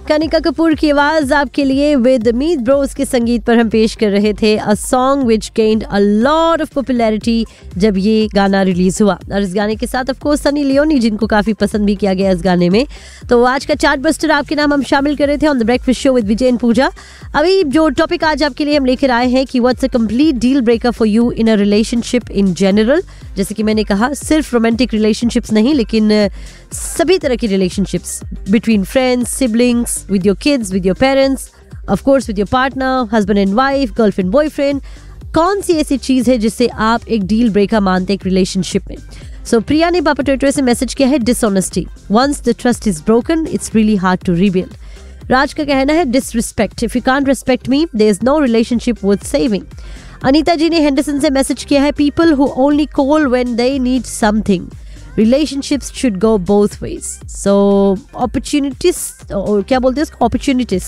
कनिका कपूर की आवाज आपके लिए विद मीत ब्रोस के संगीत पर हम पेश कर रहे थे a song which gained a lot of popularity जब ये गाना रिलीज हुआ। और इस गाने के साथ ऑफ कोर्स सनी लियोनी, जिनको काफी पसंद भी किया गया इस गाने में। तो आज का चार्ट बस्टर आपके नाम हम शामिल कर रहे थे on the breakfast show with Vijay and पूजा। अभी जो टॉपिक आज आपके लिए हम लेकर आए हैं कि what's a complete deal breaker for you in a relationship in general. जैसे कि मैंने कहा, सिर्फ रोमांटिक रिलेशनशिप्स नहीं, लेकिन सभी तरह की relationships between friends, siblings, with your kids, with your parents, of course with your partner, husband and wife, girlfriend boyfriend. कौन सी ऐसी चीज है जिससे आप एक डील ब्रेकर मानते हैं एक रिलेशनशिप में? सो प्रिया ने पापा टोटो से मैसेज किया है dishonesty. Once the trust is broken it's really hard to rebuild. राज का कहना है disrespect. If you can't respect me there is no relationship worth saving. Anita जी ने हेंडरसन से मैसेज किया है people who only call when they need something. Relationships should go both ways. So opportunities, और क्या बोलते हैं उसको, opportunities.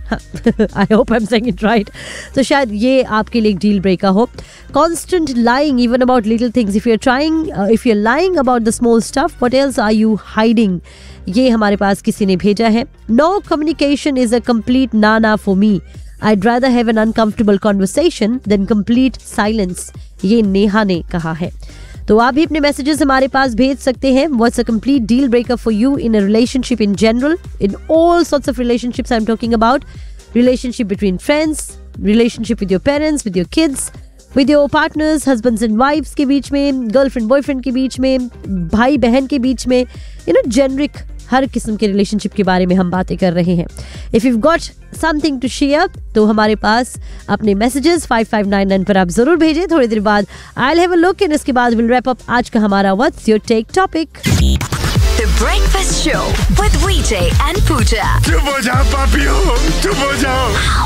I hope I'm saying it right. तो शायद ये आपके लिए एक डील ब्रेकर हो। Constant lying even about little things. If you're lying about the small stuff, what else are you hiding? ये हमारे पास किसी ने भेजा है। No communication is a complete na-na for me. I'd rather have an uncomfortable conversation than complete silence. ये नेहा ने कहा है। तो आप भी अपने मैसेजेस हमारे पास भेज सकते हैं। What's a complete deal breaker for you in a relationship in general? In all sorts of relationships I'm talking about. Relationship between friends, relationship with your parents, with your kids, with your partners, husbands and wives के बीच में, girlfriend boyfriend के बीच में, भाई बहन के बीच में, generic हर किस्म के रिलेशनशिप के बारे में हम बातें कर रहे हैं। If you got something to share तो हमारे पास अपने मैसेजेस 5599 पर आप जरूर भेजें। थोड़ी देर बाद I will have a look and इसके बाद विल रैप अप आज का हमारा what's your take topic. The Breakfast Show with VJ and Pooja. चुप हो जाओ पापियों, चुप हो जाओ।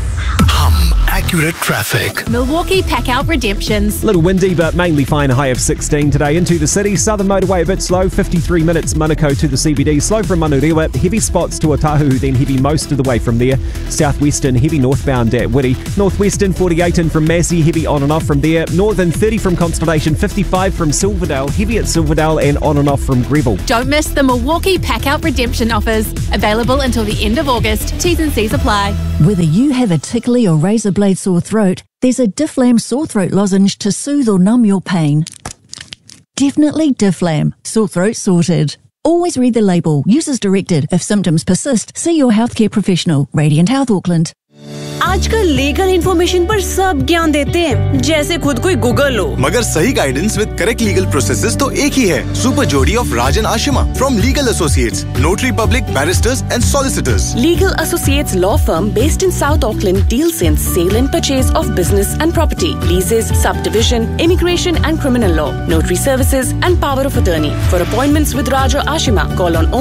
Accurate traffic. Milwaukee Pack-Out Redemptions. Little windy but mainly fine, a high of 16 today. Into the city, southern motorway a bit slow, 53 minutes Manukau to the CBD. Slow from Manurewa, heavy spots to Otahu, then heavy most of the way from there. Southwestern, heavy northbound at Whitty. Northwestern 48 in from Massey, heavy on and off from there. Northern 30 from Constellation, 55 from Silverdale, heavy at Silverdale and on and off from Greville. Don't miss the Milwaukee Pack-Out Redemption offers. Available until the end of August. T's and C's apply. Whether you have a tickly or razor blade sore throat, there's a Difflam sore throat lozenge to soothe or numb your pain. Definitely Difflam. Sore throat sorted. Always read the label. Use as directed. If symptoms persist, see your healthcare professional. Radiant Health Auckland. आजकल legal information पर सब ज्ञान देते हैं, जैसे खुद कोई Google हो। मगर सही guidance with correct legal processes तो एक ही है। सुपर जोड़ी of Rajan Ashima from legal associates, notary public, barrister's and solicitors. Legal Associates law firm based in South Auckland deals in sale and purchase of business and property, leases, subdivision, immigration and criminal law, notary services and power of attorney. For appointments with Raja Ashima, call on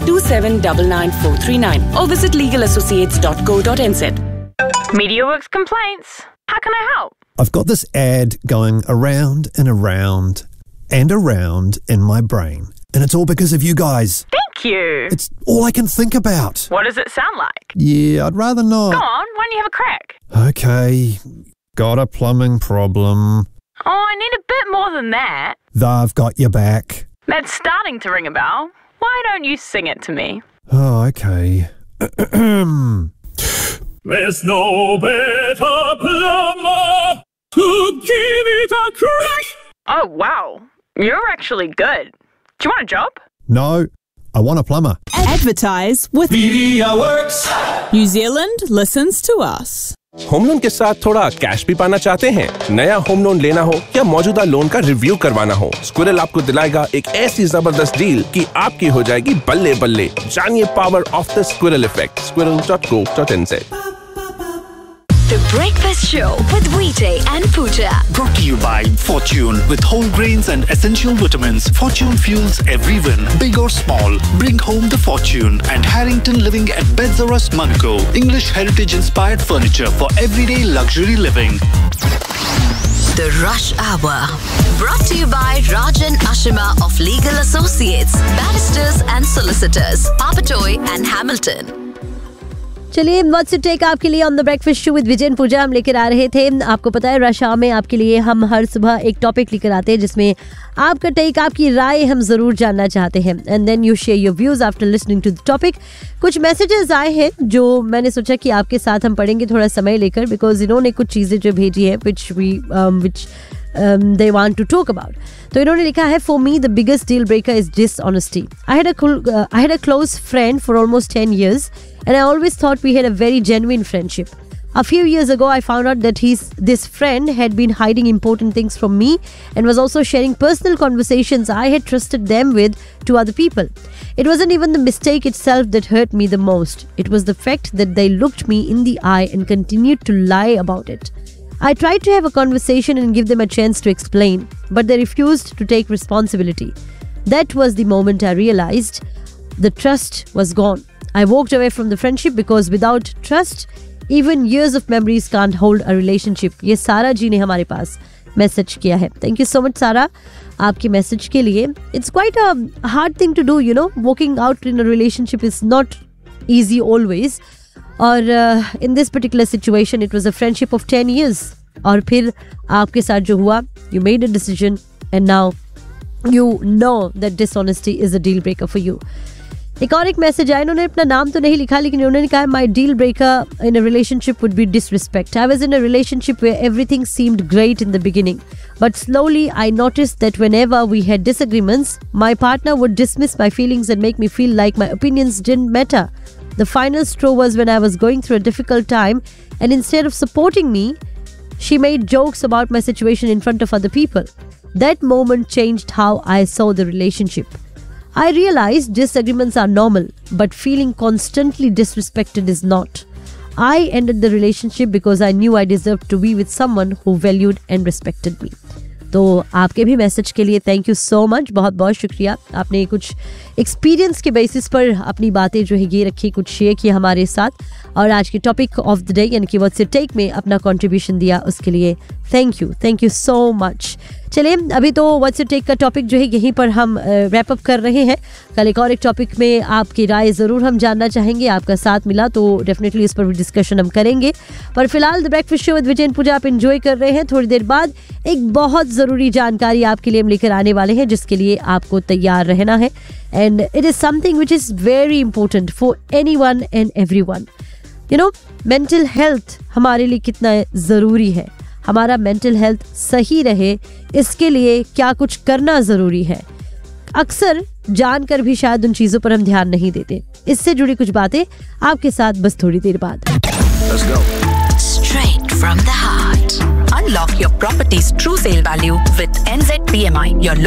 0927999439 or visit legalassociates.co.nz. MediaWorks complaints. How can I help? I've got this ad going around and around and around in my brain. And it's all because of you guys. Thank you. It's all I can think about. What does it sound like? Yeah, I'd rather not. Go on, why don't you have a crack? Okay, got a plumbing problem. Oh, I need a bit more than that. They've got your back. That's starting to ring a bell. Why don't you sing it to me? Oh, okay. There's no better plumber to give it a crack. Oh, wow. You're actually good. Do you want a job? No, I want a plumber. Advertise with MediaWorks. New Zealand listens to us. Home loan के साथ थोड़ा cash भी पाना चाहते हैं? नया home loan लेना हो या मौजूदा लोन का रिव्यू करवाना हो, स्क्विरल आपको दिलाएगा एक ऐसी जबरदस्त डील कि आपकी हो जाएगी बल्ले बल्ले। जानिए power of the squirrel effect, squirrel.co.nz. The Breakfast Show with VJ and Pooja. Brought to you by Fortune. With whole grains and essential vitamins, Fortune fuels every win. Big or small, bring home the fortune. And Harrington Living at Beds R Us, Manukau. English heritage-inspired furniture for everyday luxury living. The Rush Hour. Brought to you by Rajan Ashima of Legal Associates, Barristers and Solicitors, Papatoy and Hamilton. चलिए what's it take आपके लिए on the breakfast show with विजय पूजा हम लेकर आ रहे थे। आपको पता है रश आवर में आपके लिए हम हर सुबह एक टॉपिक लेकर आते हैं जिसमें आपका टेक, आपकी राय हम जरूर जानना चाहते हैं and then you share your views after listening to the topic. कुछ मैसेजेस आए हैं जो मैंने सोचा कि आपके साथ हम पढ़ेंगे थोड़ा समय लेकर, बिकॉज इन्होंने कुछ चीज़ें जो भेजी है विच they want to talk about. तो इन्होंने लिखा है, for me the biggest deal breaker is dishonesty. I had a close friend for almost 10 years and I always thought we had a very genuine friendship. A few years ago I found out that this friend had been hiding important things from me and was also sharing personal conversations I had trusted them with to other people. It wasn't even the mistake itself that hurt me the most. It was the fact that they looked me in the eye and continued to lie about it. I tried to have a conversation and give them a chance to explain, but they refused to take responsibility. That was the moment I realized the trust was gone. I walked away from the friendship because without trust, even years of memories can't hold a relationship. ये सारा जी ने हमारे पास message किया है. Thank you so much सारा आपके message के लिए. It's quite a hard thing to do, you know. Walking out in a relationship is not easy always. और in this particular situation it was a friendship of 10 years और फिर आपके साथ जो हुआ, you made a decision and now you know that dishonesty is a deal breaker for you. एक और एक मैसेज आया, इन्होंने अपना नाम तो नहीं लिखा लेकिन उन्होंने कहा माई deal breaker in a relationship would be disrespect. I was in a relationship where everything seemed great in the beginning but slowly I noticed that whenever we had disagreements my partner would dismiss my feelings and make me feel like my opinions didn't matter. The final straw was when I was going through a difficult time and instead of supporting me, she made jokes about my situation in front of other people. That moment changed how I saw the relationship. I realized disagreements are normal, but feeling constantly disrespected is not. I ended the relationship because I knew I deserved to be with someone who valued and respected me. तो आपके भी message के लिए thank you so much, बहुत बहुत शुक्रिया. आपने कुछ एक्सपीरियंस के बेसिस पर अपनी बातें जो है ये रखी, कुछ शेयर किया हमारे साथ और आज के टॉपिक ऑफ द डे यानी कि व्हाट्स इट टेक में अपना कंट्रीब्यूशन दिया, उसके लिए थैंक यू सो मच. चलिए अभी तो व्हाट्स इट टेक का टॉपिक जो है यहीं पर हम रैप अप कर रहे हैं. कल एक और एक टॉपिक में आपकी राय ज़रूर हम जानना चाहेंगे. आपका साथ मिला तो डेफिनेटली इस पर भी डिस्कशन हम करेंगे. पर फिलहाल द ब्रेकफास्ट शो विद विजय पूजा आप एंजॉय कर रहे हैं. थोड़ी देर बाद एक बहुत ज़रूरी जानकारी आपके लिए हम लेकर आने वाले हैं जिसके लिए आपको तैयार रहना है. And it is something which is very important for anyone and everyone. You know, mental health हमारे लिए कितना ज़रूरी है. हमारा मेंटल हेल्थ सही रहे इसके लिए क्या कुछ करना ज़रूरी है. अक्सर जानकर भी शायद उन चीज़ों पर हम ध्यान नहीं देते. इससे जुड़ी कुछ बातें आपके साथ बस थोड़ी देर बाद. Let's go. Straight from the heart. Unlock your property's true sale value with NZPMI, your